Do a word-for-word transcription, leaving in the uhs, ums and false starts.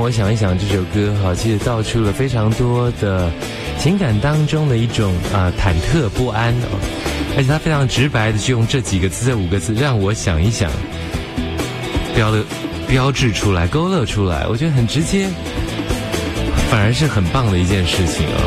我想一想这首歌哈，其实道出了非常多的情感当中的一种啊、呃、忐忑不安哦，而且他非常直白的就用这几个字、这五个字让我想一想，标的标志出来、勾勒出来，我觉得很直接，反而是很棒的一件事情哦。